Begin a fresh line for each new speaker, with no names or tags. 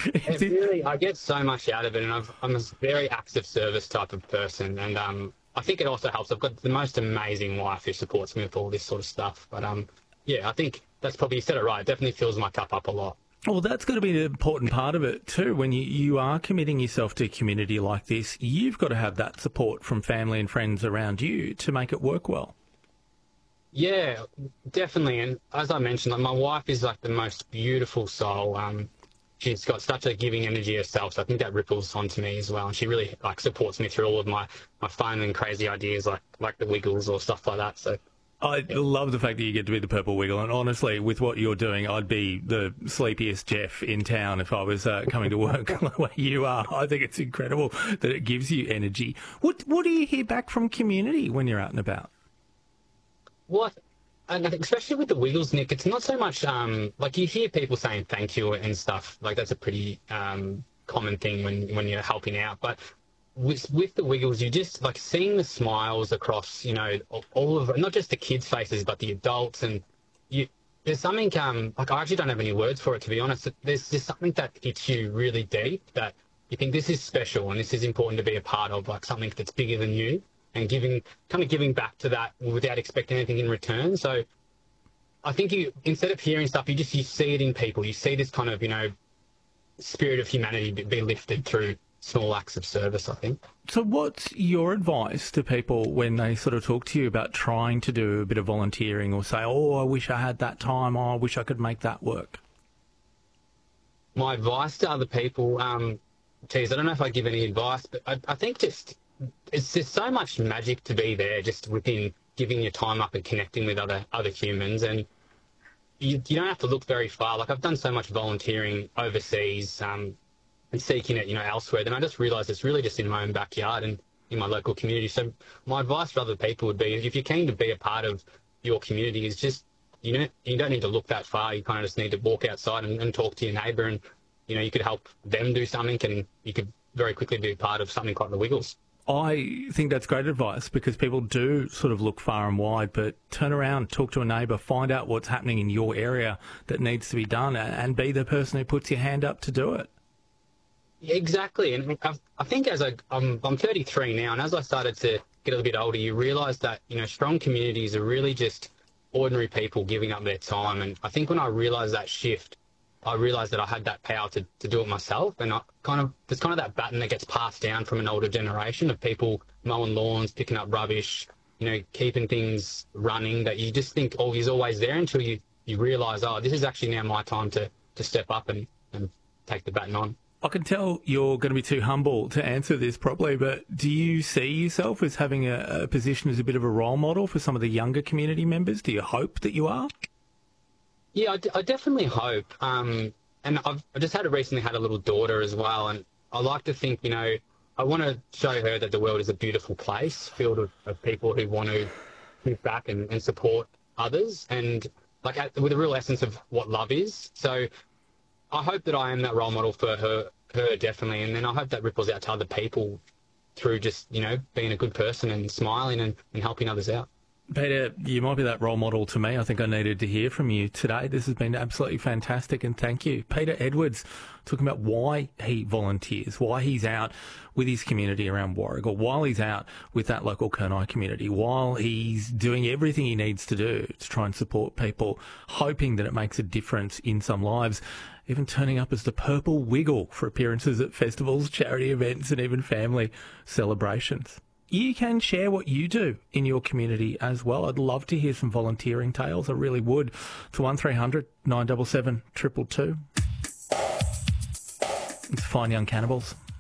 It really, I get so much out of it, and I'm a very active service type of person, and I think it also helps. I've got the most amazing wife who supports me with all this sort of stuff. But yeah, I think that's probably, you said it right. It definitely fills my cup up a lot.
Well, that's got to be an important part of it too. When you are committing yourself to a community like this, you've got to have that support from family and friends around you to make it work well.
Yeah, definitely. And as I mentioned, like, my wife is like the most beautiful soul. She's got such a giving energy herself, so I think that ripples onto me as well. And she really like supports me through all of my fun and crazy ideas, like the Wiggles or stuff like that. So
I love the fact that you get to be the Purple Wiggle, and honestly, with what you're doing, I'd be the sleepiest Jeff in town if I was coming to work the way you are. I think it's incredible that it gives you energy. What do you hear back from community when you're out and about?
what, and especially with the Wiggles, Nick, it's not so much like you hear people saying thank you and stuff. Like that's a pretty common thing when you're helping out, but with the Wiggles, you just like seeing the smiles across, you know, all of, not just the kids' faces, but the adults, and there's something like I actually don't have any words for it, to be honest. There's just something that hits you really deep, that you think this is special and this is important to be a part of, like something that's bigger than you, and giving back to that without expecting anything in return. So I think instead of hearing stuff, you see it in people. You see this kind of, you know, spirit of humanity be lifted through small acts of service, I think.
So what's your advice to people when they sort of talk to you about trying to do a bit of volunteering, or say, oh, I wish I had that time, oh, I wish I could make that work?
My advice to other people, geez, I don't know if I give any advice, but I think just it's just so much magic to be there, just within giving your time up and connecting with other humans. And you don't have to look very far. Like I've done so much volunteering overseas, and seeking it, you know, elsewhere, then I just realised it's really just in my own backyard and in my local community. So my advice for other people would be, if you're keen to be a part of your community, is just, you don't need to look that far. You kind of just need to walk outside and talk to your neighbour, and, you know, you could help them do something, and you could very quickly be part of something like the Wiggles.
I think that's great advice, because people do sort of look far and wide, but turn around, talk to a neighbour, find out what's happening in your area that needs to be done, and be the person who puts your hand up to do it.
Yeah, exactly. And I think I'm 33 now, and as I started to get a little bit older, you realise that, you know, strong communities are really just ordinary people giving up their time. And I think when I realised that shift, I realised that I had that power to do it myself. And there's kind of that baton that gets passed down from an older generation of people mowing lawns, picking up rubbish, you know, keeping things running, that you just think, oh, he's always there, until you realise, oh, this is actually now my time to step up and take the baton on.
I can tell you're going to be too humble to answer this properly, but do you see yourself as having a position as a bit of a role model for some of the younger community members? Do you hope that you are?
Yeah, I definitely hope. And I just recently had a little daughter as well, and I like to think, you know, I want to show her that the world is a beautiful place, filled of people who want to give back and support others, and like with the real essence of what love is. So I hope that I am that role model for her definitely, and then I hope that ripples out to other people through just, you know, being a good person and smiling and helping others out.
Peter, you might be that role model to me. I think I needed to hear from you today. This has been absolutely fantastic, and thank you. Peter Edwards, talking about why he volunteers, why he's out with his community around Warragul, while he's out with that local Kurnai community, while he's doing everything he needs to do to try and support people, hoping that it makes a difference in some lives, even turning up as the Purple Wiggle for appearances at festivals, charity events, and even family celebrations. You can share what you do in your community as well. I'd love to hear some volunteering tales. I really would. To 1300 977 222. It's Fine Young Cannibals.